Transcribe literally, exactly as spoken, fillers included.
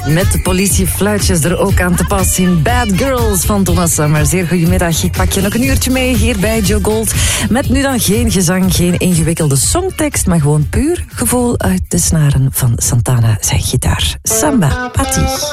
Met de politiefluitjes er ook aan te pas in Bad Girls van Donna Summer. Zeer goedemiddag, ik pak je nog een uurtje mee hier bij Joe Gold. Met nu dan geen gezang, geen ingewikkelde songtekst, maar gewoon puur gevoel uit de snaren van Santana zijn gitaar. Samba Pati.